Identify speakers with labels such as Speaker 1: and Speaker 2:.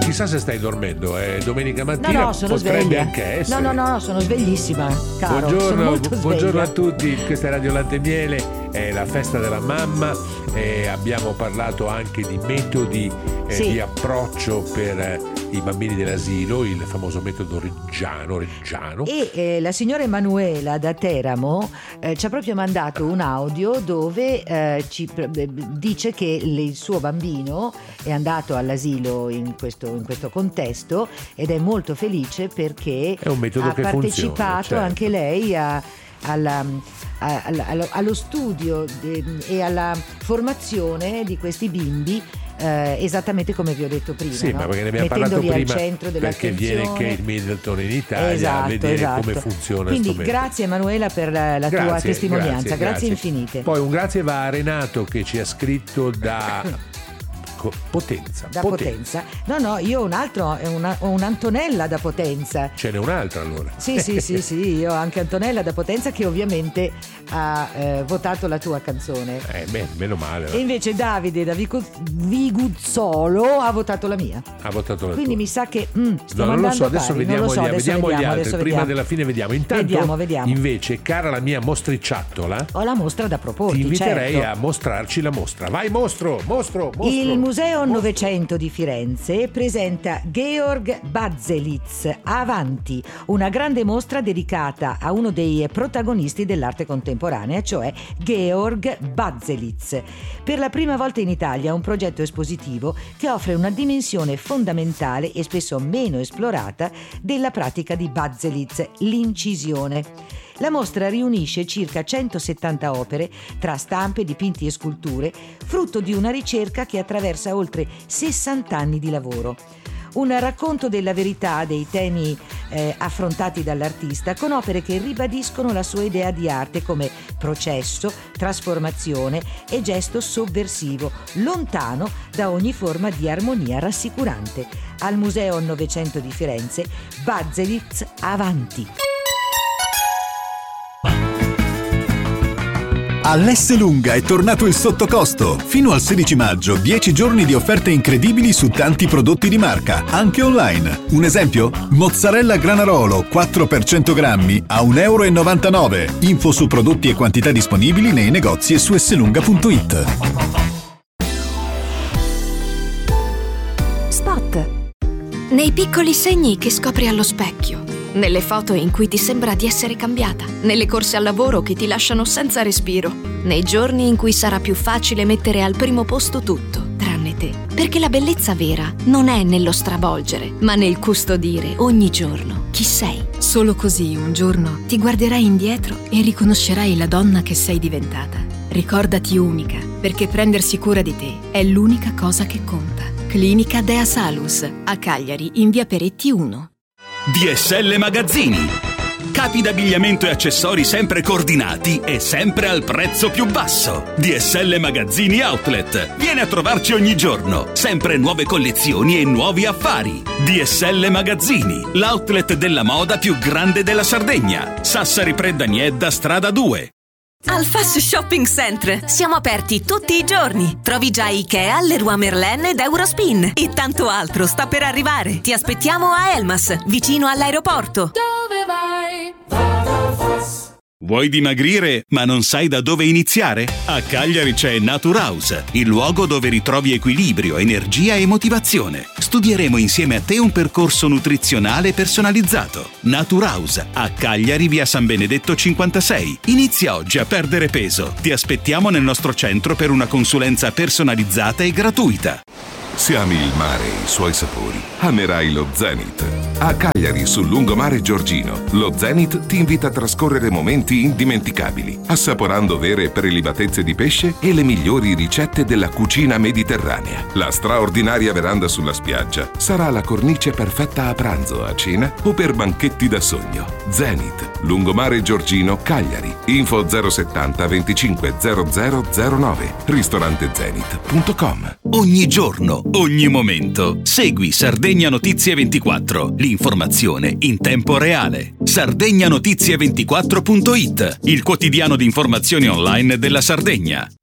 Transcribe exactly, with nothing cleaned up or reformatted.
Speaker 1: chissà se stai dormendo, è domenica mattina.
Speaker 2: No, no, sono
Speaker 1: potrebbe
Speaker 2: sveglia.
Speaker 1: anche essere.
Speaker 2: No, no, no, sono sveglissima, caro.
Speaker 1: Buongiorno,
Speaker 2: sono molto
Speaker 1: buongiorno
Speaker 2: sveglia.
Speaker 1: a tutti, questa è Radio Latte e Miele, è la festa della mamma e abbiamo parlato anche di metodi eh,
Speaker 2: Sì.
Speaker 1: di approccio per eh, i bambini dell'asilo, il famoso metodo reggiano, reggiano.
Speaker 2: E eh, la signora Emanuela da Teramo eh, ci ha proprio mandato un audio dove eh, ci eh, dice che le- il suo bambino è andato all'asilo in questo, in questo contesto ed è molto felice perché
Speaker 1: È un metodo
Speaker 2: ha
Speaker 1: che
Speaker 2: partecipato
Speaker 1: funziona, certo.
Speaker 2: anche lei a- alla- a- alla- allo, allo studio de- e alla formazione di questi bimbi. eh, esattamente come vi ho detto prima,
Speaker 1: Sì,
Speaker 2: no?
Speaker 1: ma perché ne abbiamo parlato
Speaker 2: Mettendoli
Speaker 1: prima,
Speaker 2: al centro
Speaker 1: perché viene
Speaker 2: dell'attenzione.
Speaker 1: Kate Middleton in Italia
Speaker 2: Esatto,
Speaker 1: a vedere
Speaker 2: esatto.
Speaker 1: come funziona
Speaker 2: Quindi
Speaker 1: questo metodo.
Speaker 2: grazie Emanuela per la, la tua
Speaker 1: Grazie,
Speaker 2: testimonianza,
Speaker 1: grazie,
Speaker 2: grazie,
Speaker 1: grazie.
Speaker 2: infinite.
Speaker 1: Poi un grazie va a Renato che ci ha scritto da co- Potenza.
Speaker 2: Da Potenza. No, no, io ho un altro, è una- ho un'Antonella da Potenza.
Speaker 1: Ce n'è un'altra allora.
Speaker 2: Sì, sì, sì, sì, io ho anche Antonella da Potenza che ovviamente ha eh, votato la tua canzone.
Speaker 1: Eh, beh, meno male.
Speaker 2: E invece Davide da Vico- Viguzzolo ha votato la mia.
Speaker 1: Ha votato la
Speaker 2: Quindi
Speaker 1: tua.
Speaker 2: mi sa che mm, sto
Speaker 1: No, non lo so,
Speaker 2: mandando
Speaker 1: adesso
Speaker 2: pari,
Speaker 1: vediamo,
Speaker 2: non lo so,
Speaker 1: gli,
Speaker 2: adesso
Speaker 1: vediamo
Speaker 2: vediamo,
Speaker 1: gli altri.
Speaker 2: adesso
Speaker 1: Prima
Speaker 2: vediamo.
Speaker 1: della fine vediamo. Intanto,
Speaker 2: Vediamo, vediamo.
Speaker 1: invece, cara la mia mostriciattola,
Speaker 2: Ho la mostra da proporti,
Speaker 1: ti inviterei
Speaker 2: certo.
Speaker 1: a mostrarci la mostra. Vai, mostro, mostro, mostro.
Speaker 2: Il Museo
Speaker 1: mostro.
Speaker 2: Novecento di Firenze presenta Georg Baselitz Avanti, una grande mostra dedicata a uno dei protagonisti dell'arte contemporanea, cioè Georg Baselitz. Per la prima volta in Italia un progetto espositivo che offre una dimensione fondamentale e spesso meno esplorata della pratica di Baselitz, l'incisione. La mostra riunisce circa centosettanta opere tra stampe, dipinti e sculture, frutto di una ricerca che attraversa oltre sessanta anni di lavoro. Un racconto della verità dei temi eh, affrontati dall'artista con opere che ribadiscono la sua idea di arte come processo, trasformazione e gesto sovversivo, lontano da ogni forma di armonia rassicurante. Al Museo Novecento di Firenze, Baselitz Avanti.
Speaker 3: All'Esselunga è tornato il sottocosto. Fino al sedici maggio, dieci giorni di offerte incredibili su tanti prodotti di marca, anche online. Un esempio? Mozzarella Granarolo quattro per cento grammi a un euro e novantanove. Info su prodotti e quantità disponibili nei negozi e su esselunga punto it.
Speaker 4: Spot. Nei piccoli segni che scopri allo specchio, nelle foto in cui ti sembra di essere cambiata, nelle corse al lavoro che ti lasciano senza respiro, nei giorni in cui sarà più facile mettere al primo posto tutto, tranne te. Perché la bellezza vera non è nello stravolgere, ma nel custodire ogni giorno chi sei.
Speaker 5: Solo così un giorno ti guarderai indietro e riconoscerai la donna che sei diventata. Ricordati unica, perché prendersi cura di te è l'unica cosa che conta. Clinica Dea Salus, a Cagliari, in via Peretti uno.
Speaker 6: D S L Magazzini. Capi d'abbigliamento e accessori sempre coordinati e sempre al prezzo più basso. D S L Magazzini Outlet. Vieni a trovarci ogni giorno. Sempre nuove collezioni e nuovi affari. D S L Magazzini, l'outlet della moda più grande della Sardegna. Sassari Predaniedda, strada due.
Speaker 7: Al Fast Shopping Center siamo aperti tutti i giorni. Trovi già Ikea, Leroy Merlin ed Eurospin e tanto altro sta per arrivare. Ti aspettiamo a Elmas, vicino all'aeroporto.
Speaker 8: Dove vai? Vado Fast.
Speaker 6: Vuoi dimagrire ma non sai da dove iniziare? A Cagliari c'è Naturhouse, il luogo dove ritrovi equilibrio, energia e motivazione. Studieremo insieme a te un percorso nutrizionale personalizzato. Naturhouse, a Cagliari, via San Benedetto cinquantasei. Inizia oggi a perdere peso. Ti aspettiamo nel nostro centro per una consulenza personalizzata e gratuita.
Speaker 9: Se ami il mare e i suoi sapori, amerai lo Zenith. A Cagliari, sul lungomare Giorgino, lo Zenith ti invita a trascorrere momenti indimenticabili, assaporando vere prelibatezze di pesce e le migliori ricette della cucina mediterranea. La straordinaria veranda sulla spiaggia sarà la cornice perfetta a pranzo, a cena o per banchetti da sogno. Zenith, lungomare Giorgino, Cagliari. Info zero settanta venticinque zero zero zero nove. ristorante zenith punto com.
Speaker 6: Ogni giorno, ogni momento. Segui Sardegna Notizie ventiquattro, l'informazione in tempo reale. sardegna notizie ventiquattro punto it, il quotidiano di informazioni online della Sardegna.